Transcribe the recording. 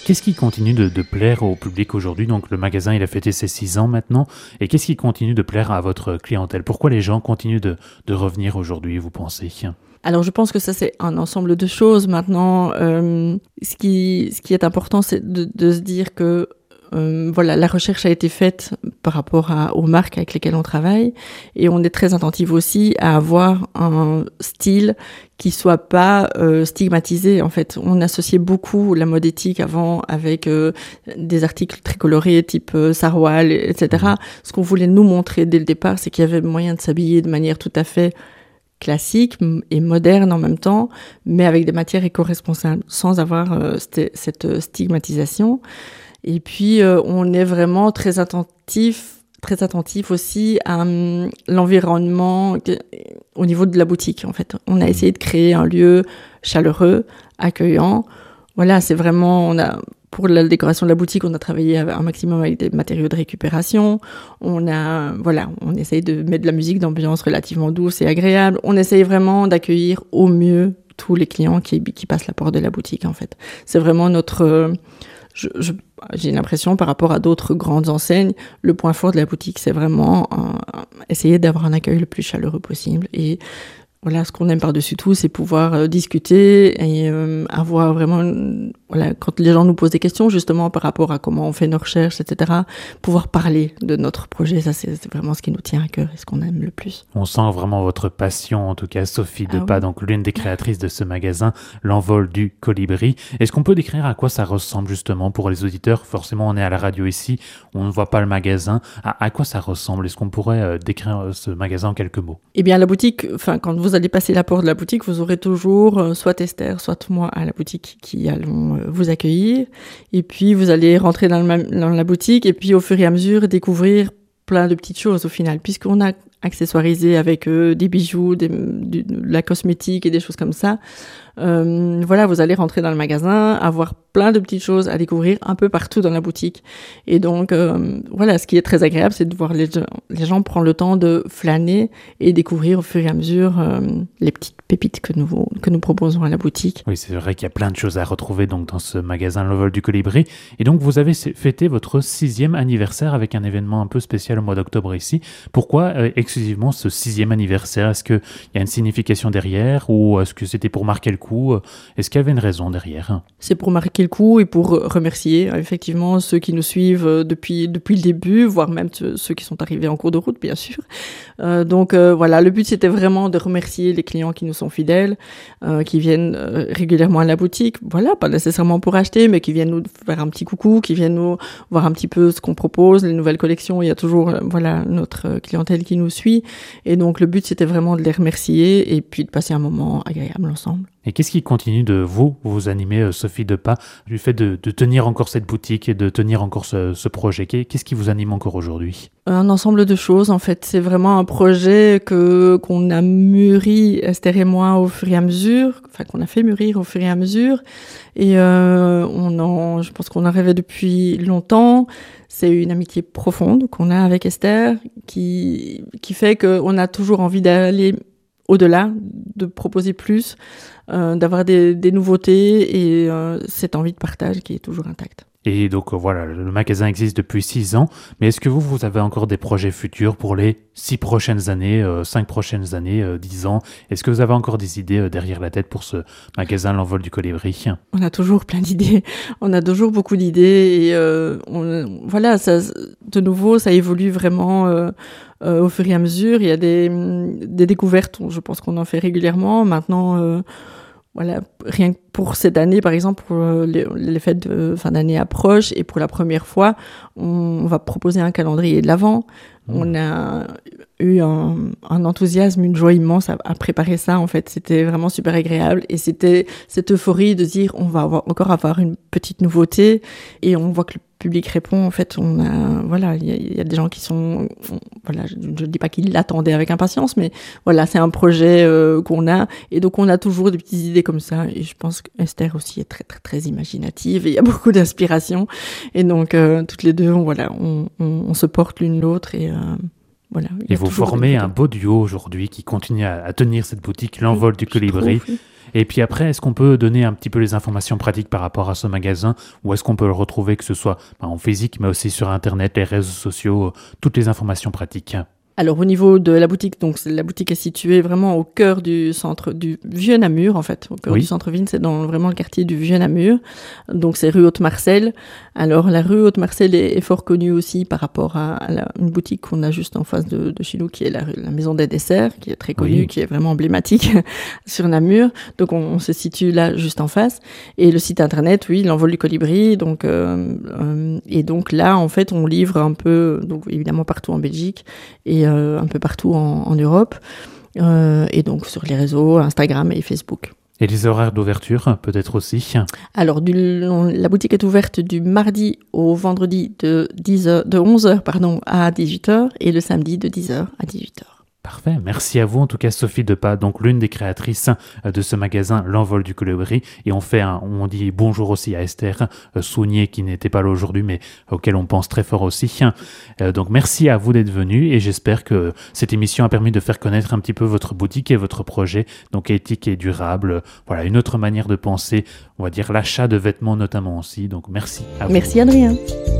Qu'est-ce qui continue de plaire au public aujourd'hui? Donc le magasin, il a fêté ses 6 ans maintenant. Et qu'est-ce qui continue de plaire à votre clientèle? Pourquoi les gens continuent de revenir aujourd'hui, vous pensez? Alors, je pense que ça, c'est un ensemble de choses. Maintenant, ce qui est important, c'est de se dire que voilà, la recherche a été faite par rapport aux marques avec lesquelles on travaille, et on est très attentif aussi à avoir un style qui soit pas stigmatisé. En fait, on associait beaucoup la mode éthique avant avec des articles très colorés, type Sarwal, etc. Ce qu'on voulait nous montrer dès le départ, c'est qu'il y avait moyen de s'habiller de manière tout à fait classique et moderne en même temps, mais avec des matières éco-responsables, sans avoir cette stigmatisation. Et puis, on est vraiment très attentif aussi à l'environnement au niveau de la boutique, en fait. On a essayé de créer un lieu chaleureux, accueillant. Voilà, c'est vraiment, pour la décoration de la boutique, on a travaillé un maximum avec des matériaux de récupération. On essaye de mettre de la musique d'ambiance relativement douce et agréable. On essaye vraiment d'accueillir au mieux tous les clients qui passent la porte de la boutique, en fait. C'est vraiment notre... j'ai l'impression, par rapport à d'autres grandes enseignes, le point fort de la boutique, c'est vraiment essayer d'avoir un accueil le plus chaleureux possible. Et voilà, ce qu'on aime par-dessus tout, c'est pouvoir discuter et avoir vraiment... Voilà, quand les gens nous posent des questions, justement, par rapport à comment on fait nos recherches, etc., pouvoir parler de notre projet, ça, c'est vraiment ce qui nous tient à cœur et ce qu'on aime le plus. On sent vraiment votre passion, en tout cas, Sophie Depas, donc l'une des créatrices de ce magasin, L'Envol du Colibri. Est-ce qu'on peut décrire à quoi ça ressemble, justement, pour les auditeurs? Forcément, on est à la radio ici, on ne voit pas le magasin. À quoi ça ressemble? Est-ce qu'on pourrait décrire ce magasin en quelques mots? Eh bien, la boutique, quand vous allez passer la porte de la boutique, vous aurez toujours soit Esther, soit moi à la boutique qui allons vous accueillir. Et puis, vous allez rentrer dans la boutique et puis, au fur et à mesure, découvrir plein de petites choses au final, puisqu'on a accessoirisé avec des bijoux, de la cosmétique et des choses comme ça. Voilà, vous allez rentrer dans le magasin, avoir plein de petites choses à découvrir un peu partout dans la boutique. Et donc, voilà, ce qui est très agréable, c'est de voir les gens prendre le temps de flâner et découvrir au fur et à mesure les petites pépites que nous proposons à la boutique. Oui, c'est vrai qu'il y a plein de choses à retrouver donc dans ce magasin L'Envol du Colibri. Et donc, vous avez fêté votre 6e anniversaire avec un événement un peu spécial au mois d'octobre ici. Pourquoi exclusivement ce 6e anniversaire? Est-ce qu'il y a une signification derrière ou est-ce que c'était pour marquer le coup? Est-ce qu'il y avait une raison derrière? C'est pour marquer le coup et pour remercier effectivement ceux qui nous suivent depuis le début, voire même ceux qui sont arrivés en cours de route, bien sûr. Donc voilà, le but c'était vraiment de remercier les clients qui nous sont fidèles, qui viennent régulièrement à la boutique, voilà, pas nécessairement pour acheter, mais qui viennent nous faire un petit coucou, qui viennent nous voir un petit peu ce qu'on propose, les nouvelles collections. Il y a toujours voilà notre clientèle qui nous suit, et donc le but c'était vraiment de les remercier et puis de passer un moment agréable ensemble. Et qu'est-ce qui continue de vous animer, Sophie Depas, du fait de tenir encore cette boutique et de tenir encore ce projet? Qu'est-ce qui vous anime encore aujourd'hui? Un ensemble de choses, en fait. C'est vraiment un projet qu'on a mûri, Esther et moi, au fur et à mesure, enfin qu'on a fait mûrir au fur et à mesure. Et je pense qu'on en rêvait depuis longtemps. C'est une amitié profonde qu'on a avec Esther qui fait qu'on a toujours envie d'aller au-delà, de proposer plus, d'avoir des nouveautés et cette envie de partage qui est toujours intacte. Et donc voilà, le magasin existe depuis 6 ans, mais est-ce que vous avez encore des projets futurs pour les 6 prochaines années, 5 prochaines années, 10 ans? Est-ce que vous avez encore des idées derrière la tête pour ce magasin L'Envol du Colibri? On a toujours plein d'idées, on a toujours beaucoup d'idées et voilà, ça, de nouveau, ça évolue vraiment au fur et à mesure. Il y a des découvertes, je pense qu'on en fait régulièrement. Maintenant, voilà, rien que pour cette année, par exemple, pour les fêtes de fin d'année approchent et pour la première fois, on va proposer un calendrier de l'Avent. On a eu un enthousiasme, une joie immense à préparer ça. En fait, c'était vraiment super agréable et c'était cette euphorie de dire on va encore avoir une petite nouveauté et on voit que le public répond. En fait, il y a des gens qui sont, voilà, je ne dis pas qu'ils l'attendaient avec impatience, mais voilà, c'est un projet qu'on a et donc on a toujours des petites idées comme ça et je pense qu'Esther aussi est très très très imaginative et il y a beaucoup d'inspiration et donc toutes les deux, on se porte l'une l'autre et voilà. Et vous formez un beau duo aujourd'hui qui continue à tenir cette boutique, l'Envol du Colibri. Et puis après, est-ce qu'on peut donner un petit peu les informations pratiques par rapport à ce magasin, ou est-ce qu'on peut le retrouver, que ce soit en physique, mais aussi sur Internet, les réseaux sociaux, toutes les informations pratiques? Alors au niveau de la boutique, donc la boutique est située vraiment au cœur du centre du Vieux Namur en fait, au cœur du centre-ville, c'est dans vraiment le quartier du Vieux Namur. Donc c'est rue Haute-Marcel. Alors la rue Haute-Marcel est fort connue aussi par rapport à une boutique qu'on a juste en face de chez nous, qui est la Maison des Desserts, qui est très connue, qui est vraiment emblématique sur Namur. Donc on se situe là juste en face. Et le site internet, l'Envol du Colibri. Donc et donc là en fait on livre un peu, donc évidemment partout en Belgique et un peu partout en Europe, et donc sur les réseaux Instagram et Facebook. Et les horaires d'ouverture, peut-être aussi? Alors, la boutique est ouverte du mardi au vendredi de 11h à 18h et le samedi de 10h à 18h. Parfait, merci à vous en tout cas Sophie Depas, donc l'une des créatrices de ce magasin L'Envol du Colibri, et on dit bonjour aussi à Esther Sounier qui n'était pas là aujourd'hui mais auquel on pense très fort aussi. Donc merci à vous d'être venus et j'espère que cette émission a permis de faire connaître un petit peu votre boutique et votre projet, donc éthique et durable, voilà une autre manière de penser, on va dire l'achat de vêtements notamment aussi, donc merci à vous. Merci Adrien.